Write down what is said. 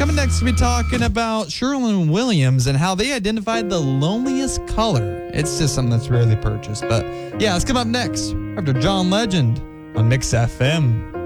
Coming next, we'll be talking about Sherwin-Williams and how they identified the loneliest color. It's just something that's rarely purchased. But yeah, let's come up next after John Legend on Mix FM.